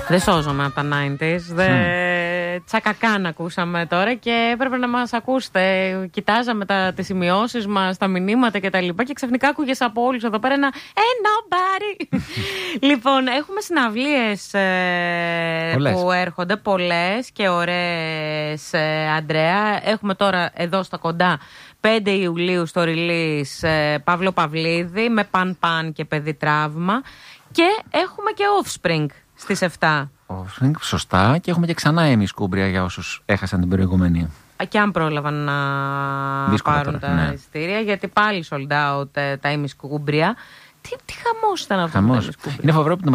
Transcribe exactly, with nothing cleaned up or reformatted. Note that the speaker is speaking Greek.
Δεν σώζομαι από τα ενενήντα. Δε... Mm. Τσακακάν ακούσαμε τώρα και έπρεπε να μας ακούσετε. Κοιτάζαμε τα, τις σημειώσεις μας, τα μηνύματα κτλ. Και, και ξαφνικά ακούγες από όλους εδώ πέρα ένα Hey nobody. Λοιπόν, έχουμε συναυλίες ε, που έρχονται, πολλές και ωραίες, ε, Αντρέα. Έχουμε τώρα εδώ στα κοντά πέντε Ιουλίου στο release ε, Παύλο Παυλίδη με Παν Παν και Παιδί Τραύμα. Και έχουμε και Offspring στις επτά. Offspring, σωστά. Και έχουμε και ξανά Έμι Σκούμπρια για όσους έχασαν την προηγούμενη. Και αν πρόλαβαν να δύσκολα πάρουν τώρα, τα ναι. εισιτήρια, γιατί πάλι sold out τα Έμι Σκούμπρια. Τι, τι χαμός ήταν αυτό. Είναι φοβερό που